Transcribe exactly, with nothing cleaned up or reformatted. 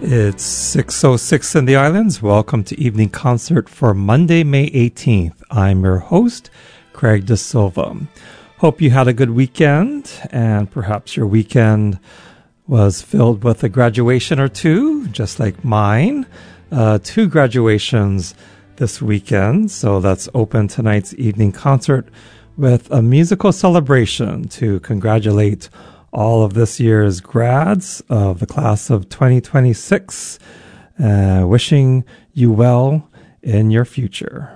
It's six oh six in the islands. Welcome to Evening Concert for Monday, May eighteenth. I'm your host, Craig De Silva. Hope you had a good weekend, and perhaps your weekend was filled with a graduation or two, just like mine. Uh, two graduations this weekend, so let's open tonight's evening concert with a musical celebration to congratulate all of this year's grads of the class of twenty twenty-six, uh, wishing you well in your future.